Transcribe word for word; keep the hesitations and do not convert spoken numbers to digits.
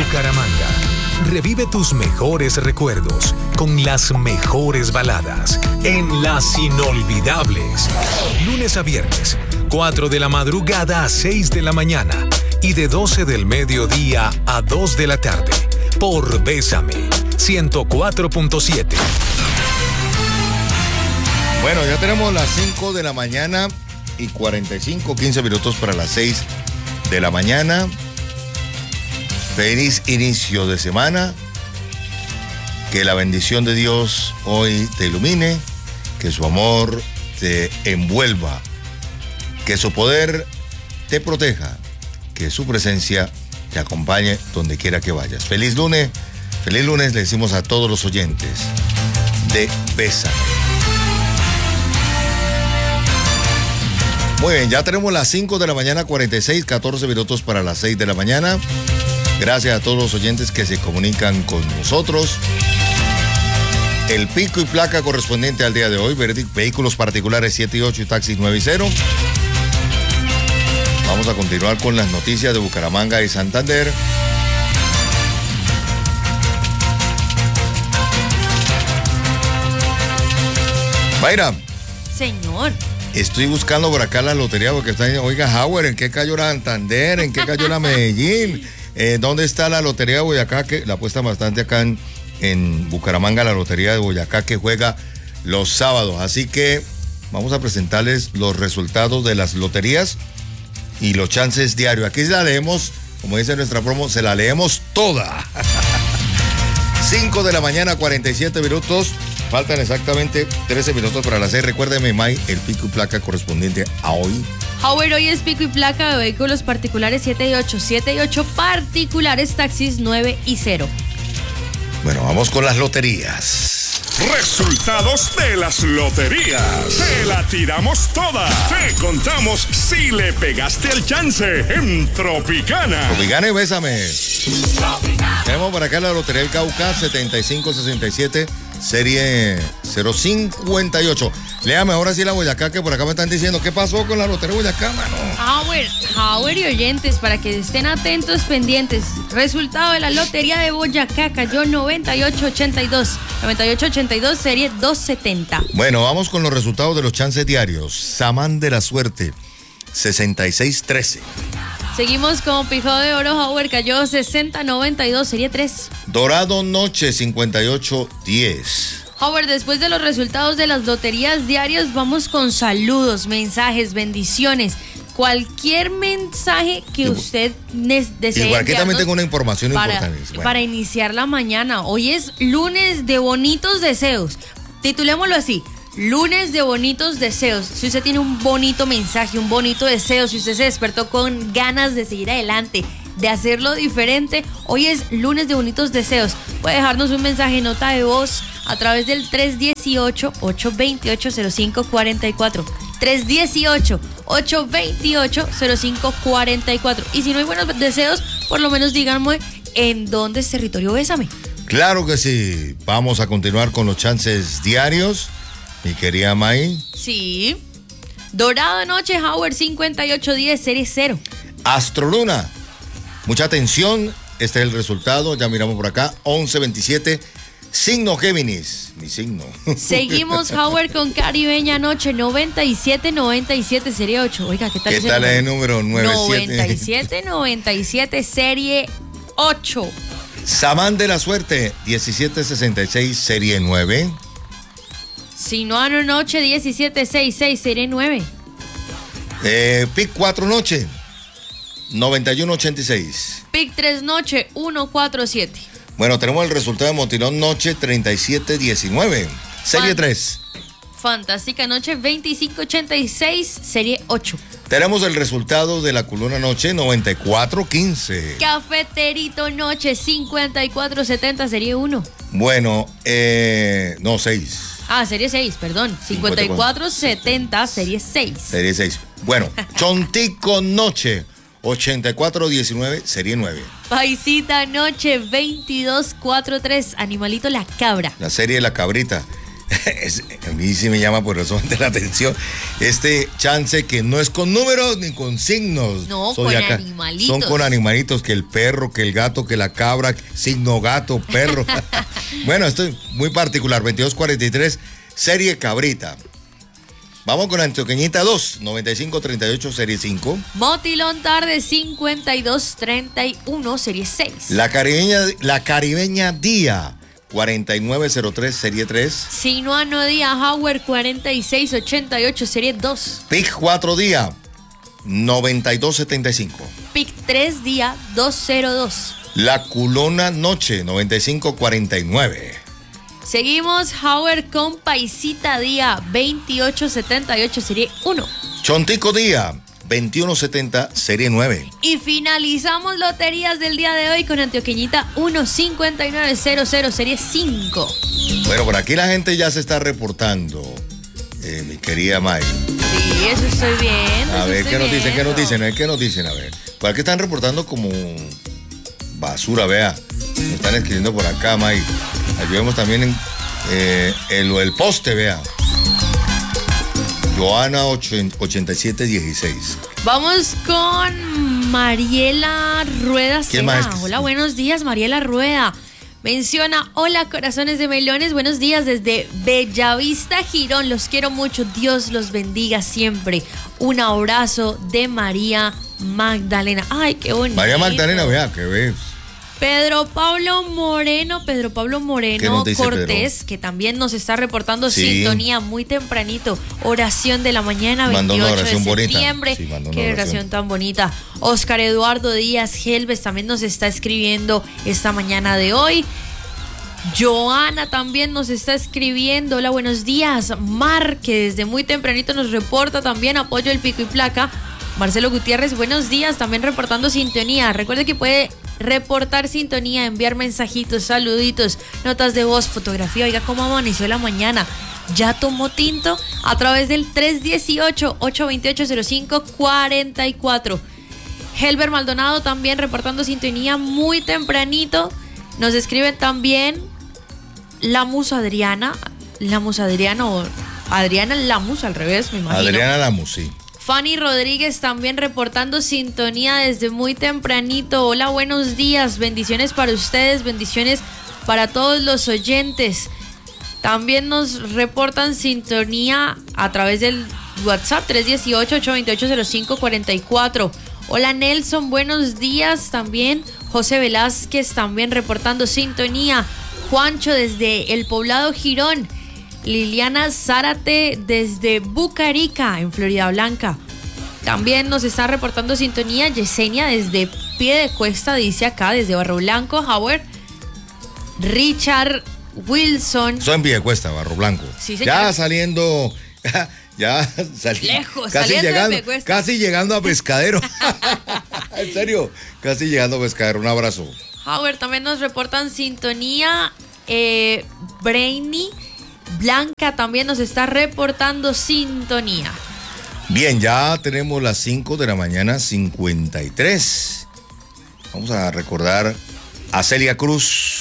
Bucaramanga. Revive tus mejores recuerdos con las mejores baladas en Las Inolvidables. Lunes a viernes, cuatro de la madrugada a seis de la mañana y de doce del mediodía a dos de la tarde por Bésame ciento cuatro punto siete. Bueno, ya tenemos las cinco de la mañana y cuarenta y cinco, quince minutos para las seis de la mañana. Feliz inicio de semana. Que la bendición de Dios hoy te ilumine, que su amor te envuelva, que su poder te proteja, que su presencia te acompañe donde quiera que vayas. Feliz lunes, feliz lunes le decimos a todos los oyentes de Bésame. Muy bien, ya tenemos las cinco de la mañana, cuarenta y seis, catorce minutos para las seis de la mañana. Gracias a todos los oyentes que se comunican con nosotros. El pico y placa correspondiente al día de hoy, vehículos particulares siete y ocho y taxis nueve y cero. Vamos a continuar con las noticias de Bucaramanga y Santander. Mayra. Señor. Estoy buscando por acá la lotería porque está, oiga, Howard, ¿en qué cayó la Santander? ¿En qué cayó la Medellín? Eh, ¿Dónde está la lotería de Boyacá? Que la apuesta bastante acá en, en Bucaramanga, la lotería de Boyacá que juega los sábados. Así que vamos a presentarles los resultados de las loterías y los chances diarios. Aquí se la leemos, como dice nuestra promo, se la leemos toda. cinco de la mañana, cuarenta y siete minutos. Faltan exactamente trece minutos para las seis. Recuérdeme, May, el pico y placa correspondiente a hoy. Howard, hoy es pico y placa de vehículos particulares siete y ocho, siete y ocho particulares, taxis nueve y cero. Bueno, vamos con las loterías. Resultados de las loterías. Te la tiramos toda. Te contamos si le pegaste el chance en Tropicana. Tropicana y Bésame. Tropicana. Tenemos por acá la lotería del Cauca setenta y cinco sesenta y siete. Serie cero cincuenta y ocho. Léame ahora sí la Boyacá, que por acá me están diciendo qué pasó con la lotería Boyacá, mano. Howard, Howard y oyentes, para que estén atentos, pendientes. Resultado de la lotería de Boyacá cayó noventa y ocho ochenta y dos. noventa y ocho ochenta y dos, serie doscientos setenta. Bueno, vamos con los resultados de los chances diarios. Samán de la Suerte, sesenta y seis trece. Seguimos con Pijado de Oro, Howard cayó sesenta noventa y dos, serie tres. Dorado Noche, cincuenta y ocho diez. Howard, después de los resultados de las loterías diarias, vamos con saludos, mensajes, bendiciones. Cualquier mensaje que y, usted desee. Igual que también tengo una información para, importante. Bueno. Para iniciar la mañana. Hoy es lunes de bonitos deseos. Titulémoslo así. Lunes de bonitos deseos. Si usted tiene un bonito mensaje, un bonito deseo, si usted se despertó con ganas de seguir adelante, de hacerlo diferente, hoy es lunes de bonitos deseos. Puede dejarnos un mensaje, nota de voz, a través del tres uno ocho, ocho dos ocho, cero cinco cuatro cuatro. tres uno ocho, ocho dos ocho, cero cinco cuatro cuatro. Y si no hay buenos deseos, por lo menos díganme en dónde es territorio Bésame. Claro que sí. Vamos a continuar con los chances diarios. Mi querida May. Sí. Dorado Noche, Howard, cincuenta y ocho diez, serie cero. Astroluna. Mucha atención. Este es el resultado. Ya miramos por acá. once veintisiete. Signo Géminis. Mi signo. Seguimos, Howard, con Caribeña Noche, noventa y siete noventa y siete, serie ocho. Oiga, ¿qué tal ¿Qué ese tal número? el número? noventa y siete noventa y siete, serie ocho. Samán de la Suerte, diecisiete sesenta y seis, serie nueve. Sinuano Noche, diecisiete sesenta y seis, serie nueve. Eh, Pic cuatro Noche, noventa y uno ochenta y seis. Pic tres Noche, ciento cuarenta y siete. Bueno, tenemos el resultado de Motilón Noche, treinta y siete diecinueve, serie Fan- tres. Fantástica Noche, veinticinco ochenta y seis, serie ocho. Tenemos el resultado de la Culona Noche, noventa y cuatro quince. Cafeterito Noche, cincuenta y cuatro setenta, serie uno. Bueno, eh, no, seis. Ah, serie seis, perdón. cincuenta y cuatro setenta, serie seis. Serie seis. Bueno, Chontico Noche, ochenta y cuatro diecinueve, serie nueve. Paisita Noche, veintidós cuarenta y tres, Animalito La Cabra. La serie La Cabrita. Es, a mí sí me llama poderosamente la atención este chance que no es con números ni con signos. No, con animalitos. Son con animalitos, que el perro, que el gato, que la cabra, signo gato, perro. Bueno, esto es muy particular. veintidós cuarenta y tres, serie cabrita. Vamos con Antioqueñita dos, noventa y cinco treinta y ocho, serie cinco. Motilón tarde, cincuenta y dos treinta y uno, serie seis. La caribeña, la caribeña día, cuarenta y nueve cero tres, serie tres. Sinuano día, Howard, cuarenta y seis ochenta y ocho, serie dos. Pic cuatro día, noventa y dos setenta y cinco. Pic tres día, doscientos dos. La culona noche, noventa y cinco cuarenta y nueve. Seguimos, Howard con Paisita día, veintiocho setenta y ocho, serie uno. Chontico día, veintiuno setenta, serie nueve. Y finalizamos loterías del día de hoy con Antioqueñita uno cincuenta y nueve cero cero, serie cinco. Bueno, por aquí la gente ya se está reportando, eh, mi querida May. Sí, eso estoy viendo. A eso ver, estoy ¿qué nos dicen? ¿Qué viendo. nos dicen? ¿Qué nos dicen? A ver. Por aquí están reportando como basura, vea. Nos están escribiendo por acá, May. Ayudemos también en eh, el, el poste, vea. Joana ochenta y siete dieciséis. Vamos con Mariela Rueda ¿Quién más? Sena. Hola, buenos días, Mariela Rueda. Menciona, hola, corazones de melones, buenos días desde Bellavista, Girón. Los quiero mucho, Dios los bendiga siempre. Un abrazo de María Magdalena. Ay, qué bonito. María Magdalena, vea, ¿qué ves? Pedro Pablo Moreno, Pedro Pablo ¿Qué Moreno nos dice Cortés, Pedro? que también nos está reportando Sí. sintonía muy tempranito. Oración de la mañana, Mandó una veintiocho de oración bonita. septiembre. Sí, mandó una Qué oración. oración tan bonita. Oscar Eduardo Díaz Gelves también nos está escribiendo esta mañana de hoy. Joana también nos está escribiendo. Hola, buenos días. Mar, que desde muy tempranito nos reporta también apoyo el pico y placa. Marcelo Gutiérrez, buenos días, también reportando sintonía. Recuerde que puede reportar sintonía, enviar mensajitos, saluditos, notas de voz, fotografía. Oiga cómo amaneció la mañana. ¿Ya tomó tinto? A través del tres uno ocho, ocho dos ocho, cero cinco cuatro cuatro. Helber Maldonado también reportando sintonía muy tempranito. Nos escribe también Lamus Adriana. Lamus Adriana o Adriana Lamus, al revés, me imagino. Adriana Lamus, sí. Fanny Rodríguez también reportando sintonía desde muy tempranito. Hola, buenos días. Bendiciones para ustedes, bendiciones para todos los oyentes. También nos reportan sintonía a través del WhatsApp tres uno ocho, ocho dos ocho, cero cinco cuatro cuatro. Hola Nelson, buenos días también. José Velázquez también reportando sintonía. Juancho desde el poblado Girón. Liliana Zárate desde Bucarica, en Florida Blanca. También nos está reportando sintonía Yesenia desde Pie de Cuesta, dice acá, desde Barro Blanco, Howard. Richard Wilson. Soy en Piedecuesta, Barro Blanco. Sí, señor. Ya saliendo, ya saliendo. Lejos, casi saliendo de llegando, Piedecuesta. casi llegando a Pescadero. En serio, casi llegando a Pescadero. Un abrazo. Howard, también nos reportan sintonía. Eh, Brainy Blanca también nos está reportando sintonía. Bien, ya tenemos las cinco de la mañana, cincuenta y tres. Vamos a recordar a Celia Cruz.